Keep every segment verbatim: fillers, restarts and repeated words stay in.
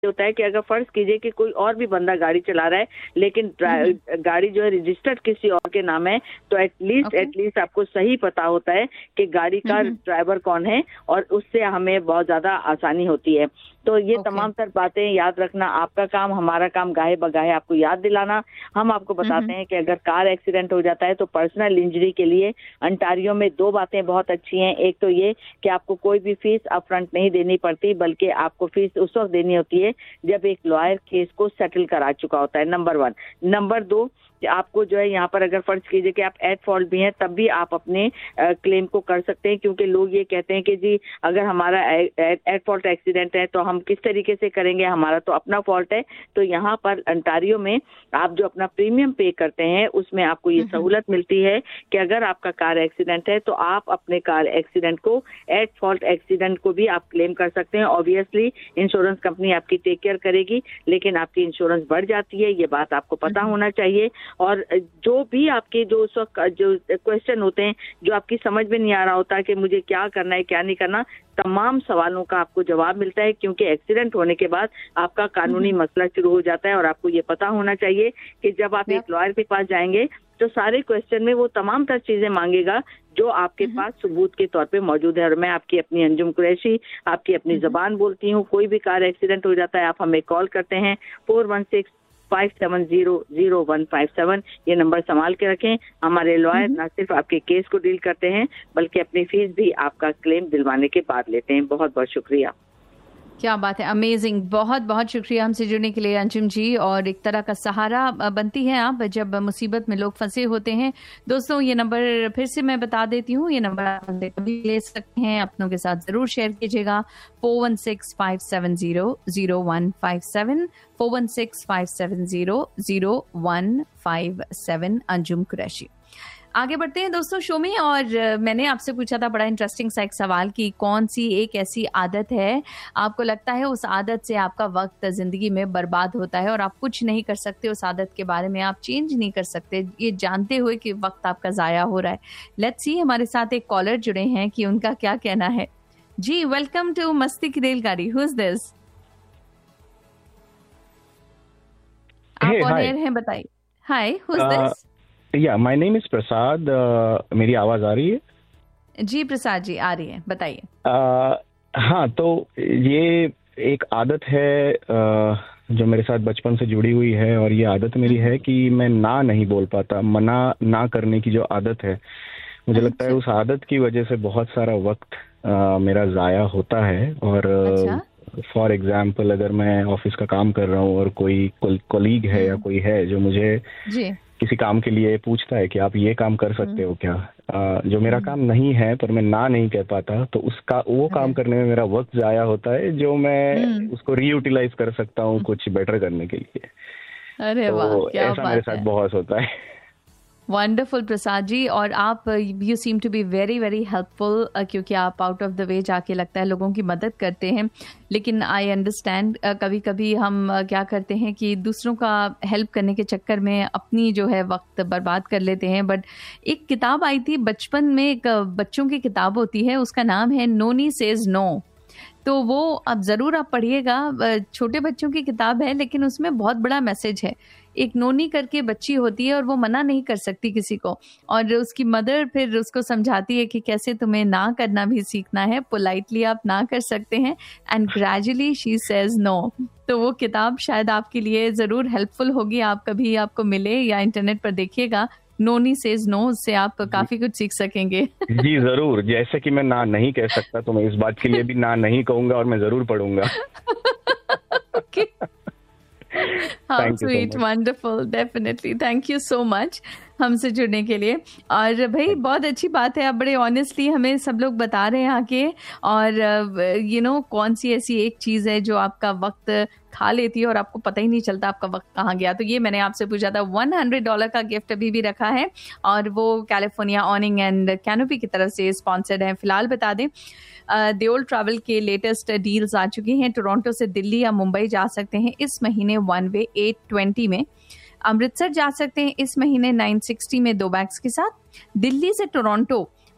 होता है कि अगर फर्ज कीजिए कि कोई और भी बंदा गाड़ी चला रहा है लेकिन गाड़ी जो है रजिस्टर्ड किसी और के नाम है, तो एटलीस्ट एटलीस्ट आपको सही पता होता है कि गाड़ी का ड्राइवर कौन है, और उससे हमें बहुत ज्यादा आसानी होती है। तो ये okay. तमाम तर बातें याद रखना आपका काम, हमारा काम गाहे बगाहे आपको याद दिलाना। हम आपको बताते हैं कि अगर कार एक्सीडेंट हो जाता है तो पर्सनल इंजरी के लिए अंटारियो में दो बातें बहुत अच्छी हैं। एक तो ये कि आपको कोई भी फीस अपफ्रंट नहीं देनी पड़ती, बल्कि आपको फीस उस वक्त देनी होती है जब एक लॉयर केस को सेटल करा चुका होता है, नंबर वन। नंबर दो, आपको जो है यहाँ पर अगर फर्ज कीजिए कि आप एट फॉल्ट भी हैं तब भी आप अपने क्लेम को कर सकते हैं, क्योंकि लोग ये कहते हैं कि जी अगर हमारा एट फॉल्ट एक्सीडेंट है तो हम किस तरीके से करेंगे, हमारा तो अपना फॉल्ट है। तो यहाँ पर अंटारियो में आप जो अपना प्रीमियम पे करते हैं उसमें आपको ये सहूलत मिलती है कि अगर आपका कार एक्सीडेंट है तो आप अपने कार एक्सीडेंट को एट फॉल्ट एक्सीडेंट को भी आप क्लेम कर सकते हैं। ऑब्वियसली इंश्योरेंस कंपनी आपकी टेक केयर करेगी, लेकिन आपकी इंश्योरेंस बढ़ जाती है, ये बात आपको पता होना चाहिए। और जो भी आपके जो उस वक्त जो क्वेश्चन होते हैं जो आपकी समझ में नहीं आ रहा होता कि मुझे क्या करना है क्या नहीं करना, तमाम सवालों का आपको जवाब मिलता है, क्योंकि एक्सीडेंट होने के बाद आपका कानूनी मसला शुरू हो जाता है। और आपको ये पता होना चाहिए कि जब आप एक लॉयर के पास जाएंगे तो सारे क्वेश्चन में वो तमाम तर चीजें मांगेगा जो आपके पास सबूत के तौर पे मौजूद है। और मैं आपकी अपनी अंजुम कुरैशी आपकी अपनी जबान बोलती हूँ। कोई भी कार एक्सीडेंट हो जाता है आप हमें कॉल करते हैं four one six five seven zero zero one five seven, ये नंबर संभाल के रखें। हमारे लॉयर न सिर्फ आपके केस को डील करते हैं बल्कि अपनी फीस भी आपका क्लेम दिलवाने के बाद लेते हैं। बहुत बहुत शुक्रिया। क्या बात है, अमेजिंग। बहुत बहुत शुक्रिया हमसे जुड़ने के लिए अंजुम जी। और एक तरह का सहारा बनती हैं आप जब मुसीबत में लोग फंसे होते हैं। दोस्तों ये नंबर फिर से मैं बता देती हूँ, ये नंबर आप कभी ले सकते हैं, अपनों के साथ जरूर शेयर कीजिएगा। Four one six five seven zero zero one five seven, four one six five seven zero zero one five seven, Anjum Qureshi. आगे बढ़ते हैं दोस्तों शो में। और मैंने आपसे पूछा था बड़ा इंटरेस्टिंग सा एक सवाल कि कौन सी एक ऐसी आदत है आपको लगता है उस आदत से आपका वक्त जिंदगी में बर्बाद होता है और आप कुछ नहीं कर सकते, उस आदत के बारे में आप चेंज नहीं कर सकते, ये जानते हुए कि वक्त आपका जाया हो रहा है। लेट्स सी, हमारे साथ एक कॉलर जुड़े हैं कि उनका क्या कहना है। जी वेलकम टू मस्ती की रेलगाड़ी। Who is this? आप ऑन एयर हैं, बताइए। हाय, हु इज दिस? या माय नेम इज प्रसाद। मेरी आवाज आ रही है? जी प्रसाद जी आ रही है, बताइए। uh, हाँ, तो ये एक आदत है uh, जो मेरे साथ बचपन से जुड़ी हुई है, और ये आदत मेरी है कि मैं ना नहीं बोल पाता। मना ना करने की जो आदत है, मुझे अच्छा। लगता है उस आदत की वजह से बहुत सारा वक्त uh, मेरा जाया होता है। और फॉर अच्छा? एग्जाम्पल अगर मैं ऑफिस का काम कर रहा हूँ और कोई कोलीग है या कोई है जो मुझे जी किसी काम के लिए पूछता है कि आप ये काम कर सकते हो क्या, आ, जो मेरा काम नहीं है पर मैं ना नहीं कह पाता, तो उसका वो काम करने में मेरा वक्त जाया होता है जो मैं उसको रीयूटिलाइज कर सकता हूँ कुछ बेटर करने के लिए। अरे तो वाह, क्या ऐसा मेरे साथ बहुत होता है। वंडरफुल प्रसाद जी। और आप you seem to be very very helpful, क्योंकि आप आउट ऑफ द वे जाके लगता है लोगों की मदद करते हैं। लेकिन आई अंडरस्टैंड कभी कभी हम uh, क्या करते हैं कि दूसरों का हेल्प करने के चक्कर में अपनी जो है वक्त बर्बाद कर लेते हैं। बट एक किताब आई थी बचपन में, एक बच्चों की किताब होती है, उसका नाम है नोनी सेज नो। तो वो अब ज़रूर आप पढ़िएगा, छोटे बच्चों की किताब है लेकिन उसमें बहुत बड़ा मैसेज है। एक नोनी करके बच्ची होती है और वो मना नहीं कर सकती किसी को, और उसकी मदर फिर उसको समझाती है कि कैसे तुम्हें ना करना भी सीखना है, पोलाइटली आप ना कर सकते हैं, and gradually she says no. तो वो किताब शायद आपके लिए ज़रूर हेल्पफुल होगी, आप कभी आपको मिले या इंटरनेट पर देखिएगा, नोनी सेज नो, उससे आप काफी कुछ सीख सकेंगे। जी जरूर, जैसे कि मैं ना नहीं कह सकता तो मैं इस बात के लिए भी ना नहीं कहूंगा और मैं जरूर पढ़ूंगा। How sweet, wonderful, definitely, thank you so much हमसे जुड़ने के लिए। और भाई बहुत अच्छी बात है, आप बड़े ऑनेस्टली हमें सब लोग बता रहे हैं आके, और यू नो कौन सी ऐसी एक चीज़ है जो आपका वक्त खा लेती है और आपको पता ही नहीं चलता आपका वक्त कहाँ गया। तो ये मैंने आपसे पूछा था। वन हंड्रेड डॉलर का गिफ्ट अभी भी रखा है और वो कैलिफोर्निया ऑनिंग एंड कैनोपी की तरफ से स्पॉन्सर्ड है। फिलहाल बता दें देओल ट्रैवल के लेटेस्ट डील्स आ चुकी हैं। टोरंटो से दिल्ली या मुंबई जा सकते हैं इस महीने वन वे एट ट्वेंटी में। अमृतसर जा सकते हैं इस महीने नाइन सिक्सटी में दो बैग्स के साथ। दिल्ली से टोरंटो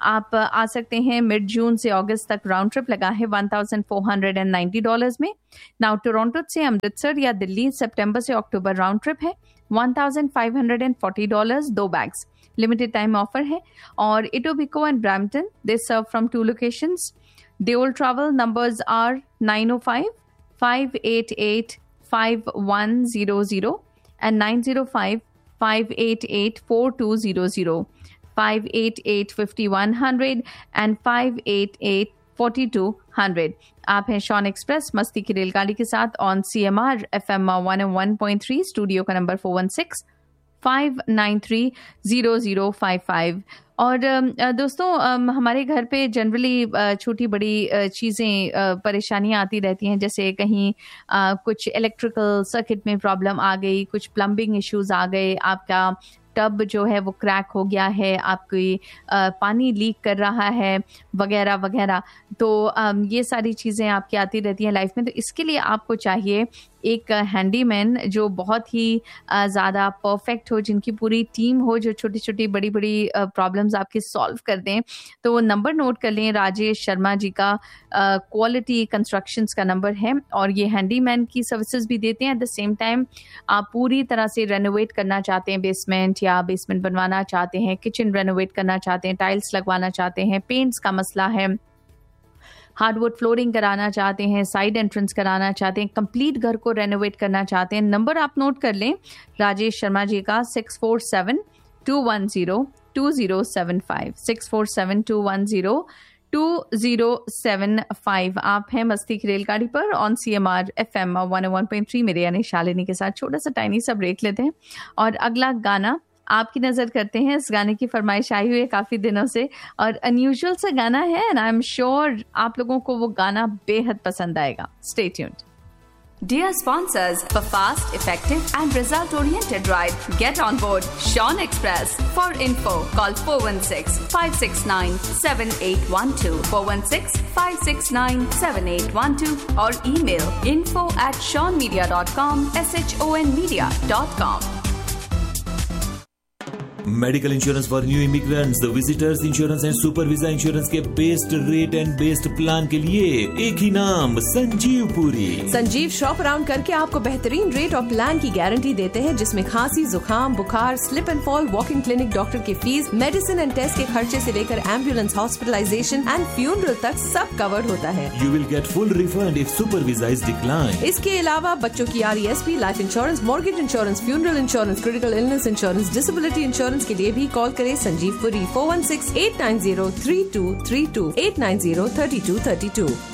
आप आ सकते हैं मिड जून से अगस्त तक राउंड ट्रिप लगा है one thousand four hundred ninety dollars में। नाउ टोरंटो से अमृतसर या दिल्ली सितंबर से अक्टूबर राउंड ट्रिप है one thousand five hundred forty dollars, दो बैग्स, लिमिटेड टाइम ऑफर है। और Etobicoke and Brampton, they serve from to locations. The old travel numbers are nine oh five, five eight eight, five one zero zero and nine oh five, five eight eight, four two zero zero, five eight eight, five one zero zero and five eight eight, four two zero zero। आप हैं Shawn express मस्ती की रेलगाड़ी के साथ on C M R F M one O one point three. Studio का number four one six, five nine three, zero zero five five. और दोस्तों हमारे घर पे जनरली छोटी बड़ी चीज़ें परेशानियां आती रहती हैं, जैसे कहीं कुछ इलेक्ट्रिकल सर्किट में प्रॉब्लम आ गई, कुछ प्लम्बिंग इश्यूज आ गए, आपका टब जो है वो क्रैक हो गया है, आपकी पानी लीक कर रहा है वगैरह वगैरह। तो ये सारी चीज़ें आपकी आती रहती हैं लाइफ में। तो इसके लिए आपको चाहिए एक हैंडीमैन जो बहुत ही ज़्यादा परफेक्ट हो, जिनकी पूरी टीम हो, जो छोटी छोटी बड़ी बड़ी प्रॉब्लम्स आपकी सॉल्व कर दें। तो वो नंबर नोट कर लें, राजेश शर्मा जी का क्वालिटी कंस्ट्रक्शंस का नंबर है। और ये हैंडीमैन की सर्विसेज भी देते हैं। एट द सेम टाइम आप पूरी तरह से रेनोवेट करना चाहते हैं बेसमेंट, या बेसमेंट बनवाना चाहते हैं, किचन रेनोवेट करना चाहते हैं, टाइल्स लगवाना चाहते हैं, पेंट्स का मसला है, हार्डवुड फ्लोरिंग कराना चाहते हैं, साइड एंट्रेंस कराना चाहते हैं, कंप्लीट घर को रेनोवेट करना चाहते हैं, नंबर आप नोट कर लें राजेश शर्मा जी का six four seven to one zero to zero seven five, six four seven to one zero to zero seven five. आप हैं मस्ती की रेलगाड़ी पर on C M R F M one O one point three. मेरे यानी शालिनी के साथ छोटा सा टाइनी सा ब्रेक लेते हैं और अगला गाना आपकी नजर करते हैं। इस गाने की फरमाइश आई हुई है काफी दिनों से और अनयूजुअल सा गाना है, एंड आई एम श्योर आप लोगों को वो गाना बेहद पसंद आएगा। Stay tuned. Dear sponsors, for fast, effective and result-oriented ride, get on board Sean Express. For info, call four one six, five six nine, seven eight one two, four one six, five six nine, seven eight one two or email info at sean media dot com, S H O N media dot com. Medical insurance for new immigrants, the visitors insurance and super visa insurance के best rate and best plan के लिए एक ही नाम, Sanjeev Puri. Sanjeev shop around करके आपको बेहतरीन rate और plan की गारंटी देते हैं, जिसमें खांसी, जुकाम, बुखार, slip and fall, walking clinic, doctor की फीस, मेडिसिन एंड टेस्ट के खर्चे से लेकर एम्बुलेंस, हॉस्पिटलाइजेशन एंड फ्यूनरल तक सब कवर्ड होता है। You will get full refund if super visa is decline. इसके अलावा बच्चों की R E S P, life insurance, mortgage insurance, funeral insurance, critical illness insurance, disability insurance के लिए भी कॉल करें Sanjeev Puri four one six, eight nine zero, three to three to, eight nine zero, thirty two thirty two.